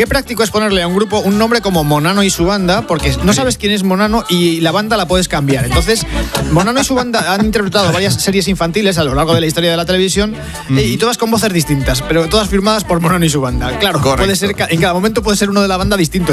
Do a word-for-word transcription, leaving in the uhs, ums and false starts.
qué práctico es ponerle a un grupo un nombre como Monano y su banda, porque no sabes quién es Monano y la banda la puedes cambiar. Entonces, Monano y su banda han interpretado varias series infantiles a lo largo de la historia de la televisión mm. y todas con voces distintas, pero todas firmadas por Monano y su banda. Claro, puede ser, en cada momento puede ser uno de la banda distinto.